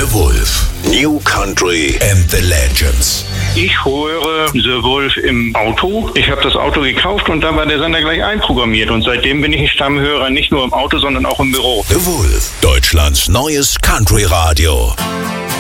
The Wolf. New Country and the Legends. Ich höre The Wolf im Auto. Ich habe das Auto gekauft und da war der Sender gleich einprogrammiert. Und seitdem bin ich ein Stammhörer, nicht nur im Auto, sondern auch im Büro. The Wolf. Deutschlands neues Country-Radio.